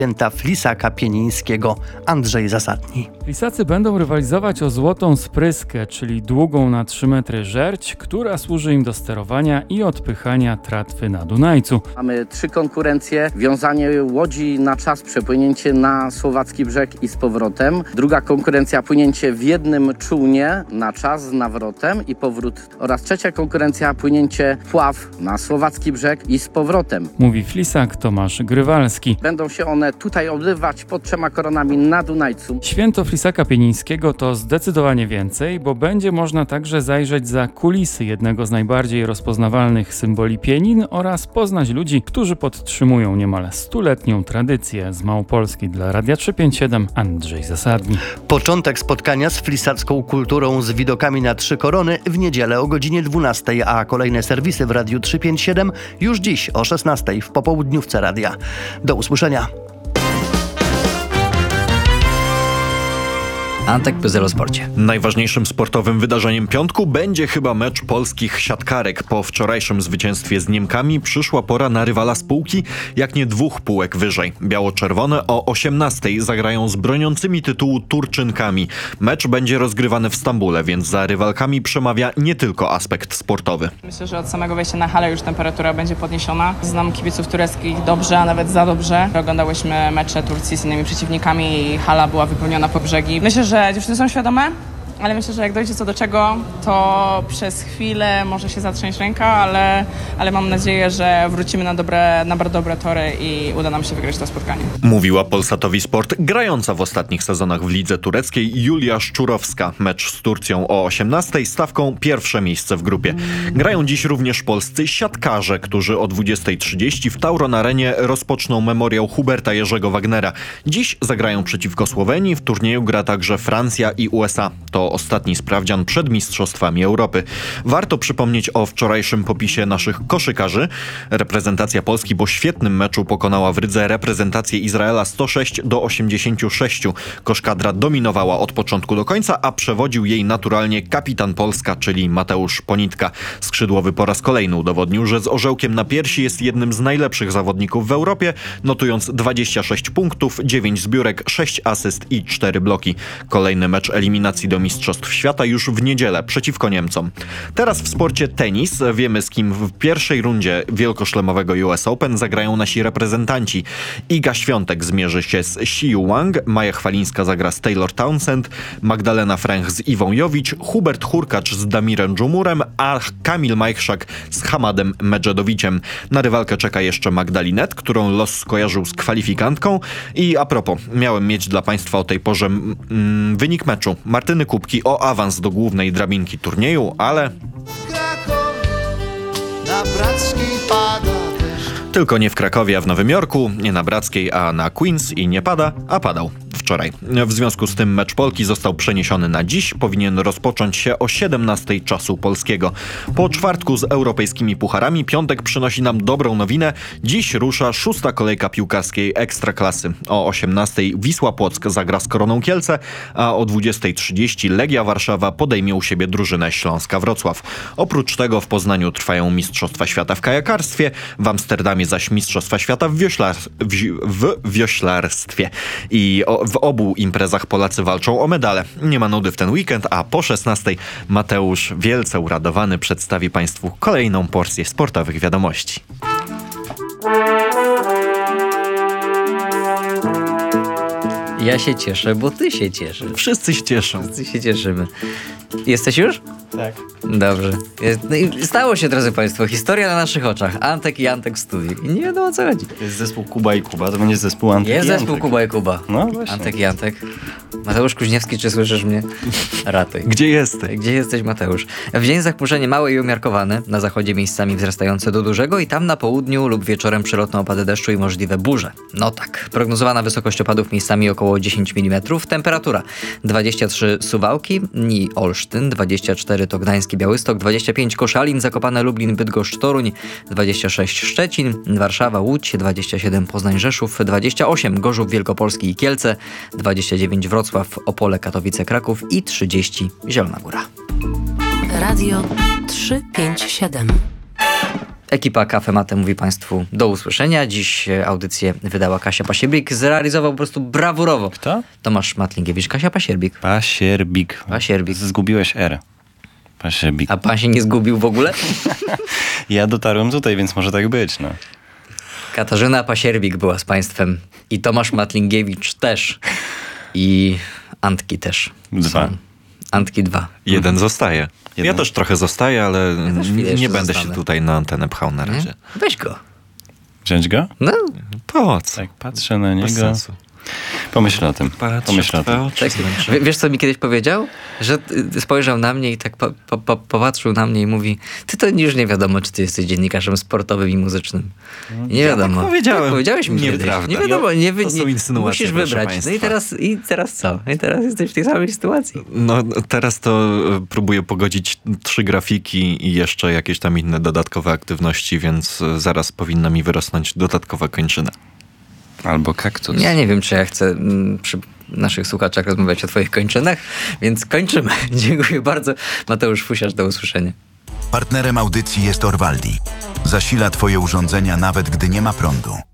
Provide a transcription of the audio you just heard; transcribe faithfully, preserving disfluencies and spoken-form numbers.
Święta Flisaka Pienińskiego Andrzej Zasadni. Flisacy będą rywalizować o złotą spryskę, czyli długą na trzy metry żerć, która służy im do sterowania i odpychania tratwy na Dunajcu. Mamy trzy konkurencje: wiązanie łodzi na czas, przepłynięcie na słowacki brzeg i z powrotem. Druga konkurencja: płynięcie w jednym czółnie na czas z nawrotem i powrót. Oraz trzecia konkurencja: płynięcie pław na słowacki brzeg i z powrotem. Mówi flisak Tomasz Grywalski. Będą się one tutaj odbywać pod trzema koronami na Dunajcu. Święto Flisaka Pienińskiego to zdecydowanie więcej, bo będzie można także zajrzeć za kulisy jednego z najbardziej rozpoznawalnych symboli Pienin oraz poznać ludzi, którzy podtrzymują niemal stuletnią tradycję. Z Małopolski dla Radia trzysta pięćdziesiąt siedem Andrzej Zasadni. Początek spotkania z flisacką kulturą z widokami na trzy korony w niedzielę o godzinie dwunastej, a kolejne serwisy w Radiu trzysta pięćdziesiąt siedem już dziś o szesnastej w popołudniówce radia. Do usłyszenia. Antek Pyzel o sporcie. Najważniejszym sportowym wydarzeniem piątku będzie chyba mecz polskich siatkarek. Po wczorajszym zwycięstwie z Niemkami przyszła pora na rywala z półki, jak nie dwóch półek wyżej. Biało-czerwone o osiemnastej zagrają z broniącymi tytułu Turczynkami. Mecz będzie rozgrywany w Stambule, więc za rywalkami przemawia nie tylko aspekt sportowy. Myślę, że od samego wejścia na halę już temperatura będzie podniesiona. Znam kibiców tureckich dobrze, a nawet za dobrze. Oglądałyśmy mecze Turcji z innymi przeciwnikami i hala była wypełniona po brzegi. Myślę, że dziewczyny są świadome, ale myślę, że jak dojdzie co do czego, to przez chwilę może się zatrząść ręka, ale, ale mam nadzieję, że wrócimy na dobre, na dobre tory i uda nam się wygrać to spotkanie. Mówiła Polsatowi Sport grająca w ostatnich sezonach w lidze tureckiej Julia Szczurowska. Mecz z Turcją o osiemnastej stawką pierwsze miejsce w grupie. Grają dziś również polscy siatkarze, którzy o dwudziestej trzydzieści w Tauron Arenie rozpoczną memoriał Huberta Jerzego Wagnera. Dziś zagrają przeciwko Słowenii, w turnieju gra także Francja i U S A. To ostatni sprawdzian przed Mistrzostwami Europy. Warto przypomnieć o wczorajszym popisie naszych koszykarzy. Reprezentacja Polski po świetnym meczu pokonała w Rydze reprezentację Izraela sto sześć do osiemdziesięciu sześciu. Koszkadra dominowała od początku do końca, a przewodził jej naturalnie kapitan Polska, czyli Mateusz Ponitka. Skrzydłowy po raz kolejny udowodnił, że z orzełkiem na piersi jest jednym z najlepszych zawodników w Europie, notując dwadzieścia sześć punktów, dziewięć zbiórek, sześć asyst i cztery bloki. Kolejny mecz eliminacji do Mistrzostw Świata już w niedzielę przeciwko Niemcom. Teraz w sporcie tenis. Wiemy, z kim w pierwszej rundzie wielkoszlemowego U S Open zagrają nasi reprezentanci. Iga Świątek zmierzy się z Xiu Wang, Maja Chwalińska zagra z Taylor Townsend, Magdalena Fręch z Iwą Jowicz, Hubert Hurkacz z Damirem Dżumurem, a Kamil Majchrzak z Hamadem Medżedowiciem. Na rywalkę czeka jeszcze Magdalinet, którą los skojarzył z kwalifikantką. I a propos, miałem mieć dla Państwa o tej porze mm, wynik meczu Martyny Kubki o awans do głównej drabinki turnieju, ale tylko nie w Krakowie, a w Nowym Jorku, nie na Brackiej, a na Queens i nie pada, a padał wczoraj. W związku z tym mecz Polki został przeniesiony na dziś. Powinien rozpocząć się o siedemnastej czasu polskiego. Po czwartku z europejskimi pucharami piątek przynosi nam dobrą nowinę. Dziś rusza szósta kolejka piłkarskiej Ekstraklasy. O osiemnastej Wisła Płock zagra z Koroną Kielce, a o dwudziestej trzydzieści Legia Warszawa podejmie u siebie drużynę Śląska Wrocław. Oprócz tego w Poznaniu trwają Mistrzostwa Świata w kajakarstwie, w Amsterdamie zaś Mistrzostwa Świata w, wioślar... w... w wioślarstwie. I o, w obu imprezach Polacy walczą o medale. Nie ma nudy w ten weekend, a po szesnastej Mateusz, wielce uradowany, przedstawi Państwu kolejną porcję sportowych wiadomości. Ja się cieszę, bo ty się cieszysz. Wszyscy się cieszą. Wszyscy się cieszymy. Jesteś już? Tak. Dobrze. No i stało się, drodzy Państwo, historia na naszych oczach. Antek i Antek w studiu. I nie wiadomo, o co chodzi. To jest zespół Kuba i Kuba, to będzie zespół Antek Jest i zespół Antek. Kuba i Kuba. No właśnie. Antek i Antek. Mateusz Kuźniewski, czy słyszysz mnie? Ratuj. Gdzie jesteś? Gdzie jesteś, Mateusz? W dzień zachmurzenie małe i umiarkowane, na zachodzie miejscami wzrastające do dużego i tam na południu lub wieczorem przelotne opady deszczu i możliwe burze. No tak. Prognozowana wysokość opadów miejscami około dziesięć milimetrów. Temperatura dwadzieścia trzy Suwałki i Olsztyn, dwadzieścia cztery to Gdański, Białystok, dwadzieścia pięć Koszalin, Zakopane, Lublin, Bydgoszcz, Toruń, dwadzieścia sześć Szczecin, Warszawa, Łódź, dwadzieścia siedem Poznań, Rzeszów, dwadzieścia osiem Gorzów Wielkopolski i Kielce, dwadzieścia dziewięć Wrocław, Opole, Katowice, Kraków i trzydzieści Zielona Góra. Radio trzysta pięćdziesiąt siedem. Ekipa Cafe Mate mówi Państwu do usłyszenia. Dziś audycję wydała Kasia Pasierbik. Zrealizował po prostu brawurowo. Kto? Tomasz Matlingiewicz. Kasia Pasierbik. Pasierbik. Pasierbik. Zgubiłeś R. Pasierbik. A pan się nie zgubił w ogóle? Ja dotarłem tutaj, więc może tak być, no. Katarzyna Pasierbik była z Państwem. I Tomasz Matlingiewicz też. I Antki też. Dwa. Są. Antki dwa. Jeden zostaje. Jeden. Ja też trochę zostaję, ale Ja też chwilę nie jeszcze będę zostanę. się tutaj na antenę pchał na razie. Weź go. Wziąć go? No, Po co? Tak, patrzę na Bez niego. sensu. Pomyśl o tym. Patrzę Pomyśl o w twoje tym. oczy, tak. zmęczę. W- Wiesz, co mi kiedyś powiedział? Że y, spojrzał na mnie i tak po, po, po, popatrzył na mnie i mówi: ty to już nie wiadomo, czy ty jesteś dziennikarzem sportowym i muzycznym. I nie wiadomo. tak powiedziałem. Tak, powiedziałeś mi kiedyś. Nieprawda. Nie wiadomo, nie, wy, To są nie insynuacje, musisz proszę wybrać. No państwa. i teraz, i teraz co? I teraz jesteś w tej samej sytuacji. No teraz to e, próbuję pogodzić trzy grafiki i jeszcze jakieś tam inne dodatkowe aktywności, więc e, zaraz powinna mi wyrosnąć dodatkowa kończyna. Albo kaktus. Ja nie wiem, czy ja chcę mm, przy naszych słuchaczach rozmawiać o twoich kończynach, więc kończymy. Dziękuję bardzo. Mateusz Fusiarz, do usłyszenia. Partnerem audycji jest Orvaldi. Zasila Twoje urządzenia nawet gdy nie ma prądu.